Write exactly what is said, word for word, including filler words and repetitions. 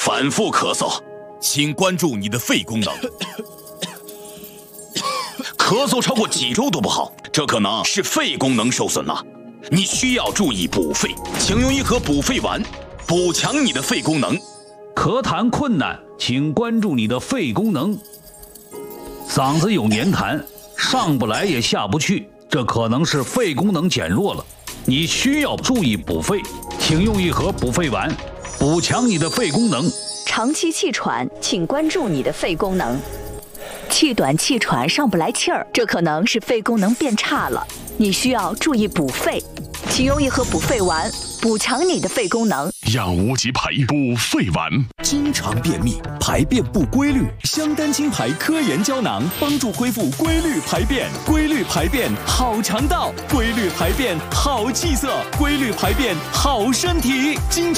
反复咳嗽， 请关注你的肺功能。 咳嗽超过几周都不好，这可能是肺功能受损了。你需要注意补肺，请用一盒补肺丸，补强你的肺功能。 咳痰困难，请关注你的肺功能。嗓子有黏痰，上不来也下不去，这可能是肺功能减弱了。你需要注意补肺，请用一盒补肺丸，补强你的肺功能。 长期气喘，请关注你的肺功能。气短气喘，上不来气儿，这可能是肺功能变差了。你需要注意补肺，请用一盒补肺丸，补强你的肺功能。 养无极牌补肺丸。 经常便秘，排便不规律，香丹清牌科研胶囊帮助恢复规律排便。规律排便好肠道，规律排便好气色，规律排便好身体。经